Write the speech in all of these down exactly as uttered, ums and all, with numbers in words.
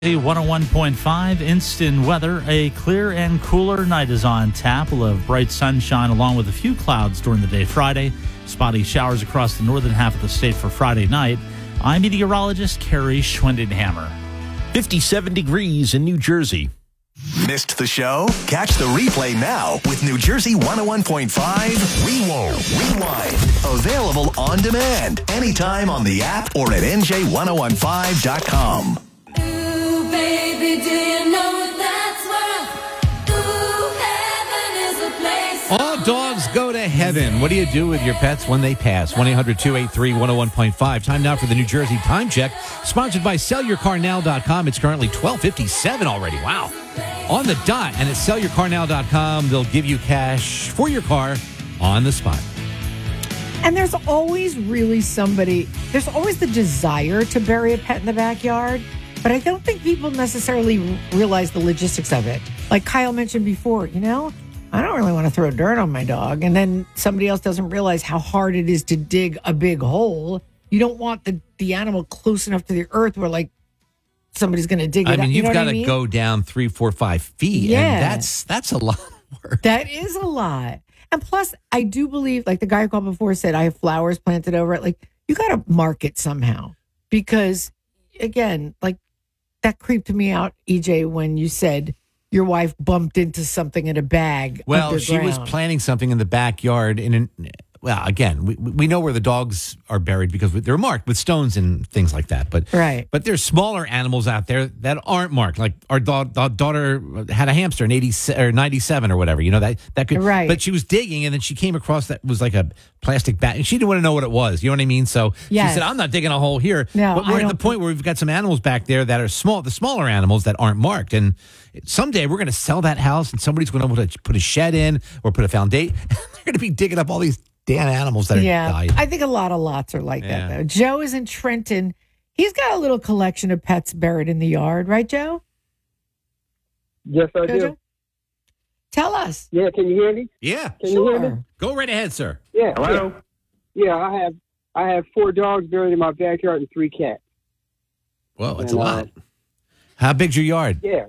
one oh one point five instant weather. A clear and cooler night is on tap. We'll have bright sunshine along with a few clouds during the day Friday. Spotty showers across the northern half of the state for Friday night. I'm meteorologist Carrie Schwendenhammer. fifty-seven degrees in New Jersey. Missed the show? Catch the replay now with New Jersey one oh one point five Rewind. Rewind. Available on demand anytime on the app or at N J ten fifteen dot com. Baby, do you know that's where, ooh, heaven is a place. All dogs go to heaven. What do you do with your pets when they pass? one eight hundred two eight three one oh one point five. Time now for the New Jersey Time Check, sponsored by sell your car now dot com. It's currently twelve fifty-seven already. Wow. On the dot. And at sell your car now dot com, they'll give you cash for your car on the spot. And there's always really somebody, there's always the desire to bury a pet in the backyard. But I don't think people necessarily realize the logistics of it. Like Kyle mentioned before, you know, I don't really want to throw dirt on my dog. And then somebody else doesn't realize how hard it is to dig a big hole. You don't want the, the animal close enough to the earth where, like, somebody's going to dig it I mean, up. you've you know got to I mean? go down three, four, five feet. Yeah. And that's, that's a lot of work. That is a lot. And plus, I do believe, like the guy who called before said, I have flowers planted over it. Like, you got to mark it somehow. Because, again, like, that creeped me out, E J, when you said your wife bumped into something in a bag. Well, she was underground. planting something in the backyard. In an, well, again, we we know where the dogs are buried because they're marked with stones and things like that. But right. But there's smaller animals out there that aren't marked. Like our da- da- daughter had a hamster in eighty or ninety-seven or whatever. You know that that could. Right. But she was digging and then she came across that was like a plastic bag, and she didn't want to know what it was. You know what I mean? So Yes. she said, "I'm not digging a hole here." No, but we're I at the don't point where we've got some animals back there that are small, the smaller animals that aren't marked, and someday we're going to sell that house, and somebody's going to be able to put a shed in or put a foundation. They're going to be digging up all these damn animals that are Yeah, died. I think a lot of lots are like Yeah. that, though. Joe is in Trenton. He's got a little collection of pets buried in the yard, right, Joe? Yes, I Jojo? do. Tell us. Yeah, can you hear me? Yeah. Can you hear me? Sure. Go right ahead, sir. Yeah. Hello? Yeah. yeah, I have I have four dogs buried in my backyard and three cats. Well, it's a And, uh, lot. How big's your yard? Yeah.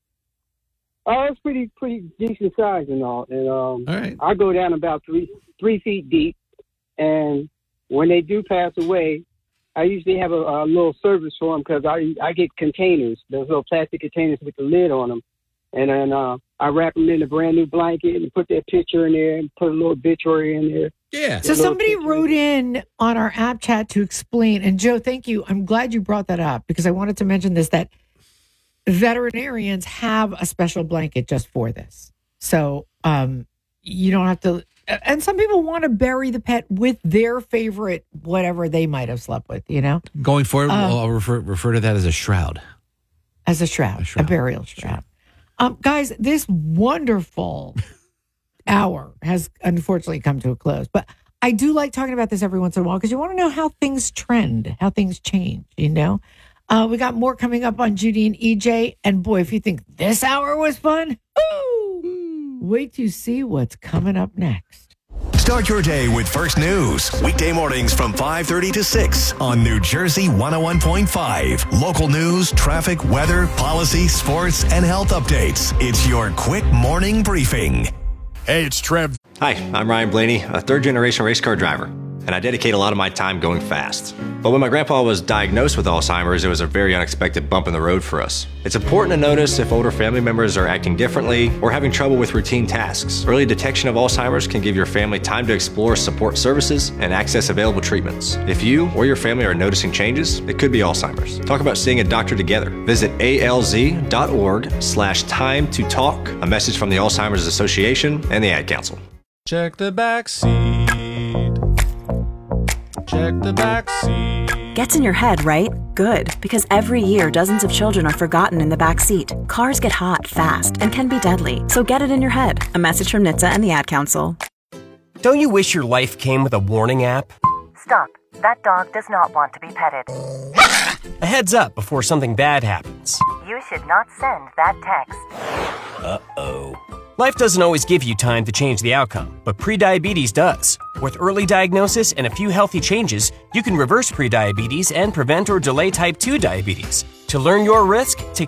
Oh, it's pretty pretty decent size and all. And um, All right. I go down about three three feet deep. And when they do pass away, I usually have a, a little service for them because I I get containers, those little plastic containers with the lid on them, and then uh, I wrap them in a brand new blanket and put their picture in there and put a little obituary in there. Yeah. So little somebody picture. wrote in on our app chat to explain, and Joe, thank you. I'm glad you brought that up because I wanted to mention this, that veterinarians have a special blanket just for this. So um, you don't have to, and some people want to bury the pet with their favorite, whatever they might have slept with, you know, Going forward, Um, I'll refer, refer to that as a shroud. as a shroud, A a, shroud. burial shroud. Um, guys, this wonderful hour has unfortunately come to a close, but I do like talking about this every once in a while because you want to know how things trend, how things change, you know? Uh, we got more coming up on Judy and E J. And boy, if you think this hour was fun, ooh, wait to see what's coming up next. Start your day with First News. Weekday mornings from five thirty to six on New Jersey one oh one point five. Local news, traffic, weather, policy, sports, and health updates. It's your quick morning briefing. Hey, it's Trev. Hi, I'm Ryan Blaney, a third-generation race car driver, and I dedicate a lot of my time going fast. But when my grandpa was diagnosed with Alzheimer's, it was a very unexpected bump in the road for us. It's important to notice if older family members are acting differently or having trouble with routine tasks. Early detection of Alzheimer's can give your family time to explore support services and access available treatments. If you or your family are noticing changes, it could be Alzheimer's. Talk about seeing a doctor together. Visit alz.org slash time to talk. A message from the Alzheimer's Association and the Ad Council. Check the back seat. Check the back seat. Gets in your head, right? Good, because every year dozens of children are forgotten in the back seat. Cars get hot fast and can be deadly, so get it in your head. A message from N H T S A and the Ad Council. Don't you wish your life came with a warning app? Stop. That dog does not want to be petted. A heads up before something bad happens. You should not send that text. Uh-oh. Life doesn't always give you time to change the outcome, but prediabetes does. With early diagnosis and a few healthy changes, you can reverse prediabetes and prevent or delay type two diabetes. To learn your risk, take